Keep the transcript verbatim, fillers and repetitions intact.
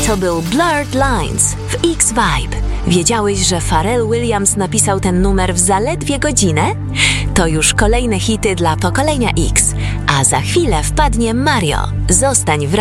To był Blurred Lines w X-Vibe. Wiedziałeś, że Pharrell Williams napisał ten numer w zaledwie godzinę? To już kolejne hity dla pokolenia X. A za chwilę wpadnie Mario. Zostań w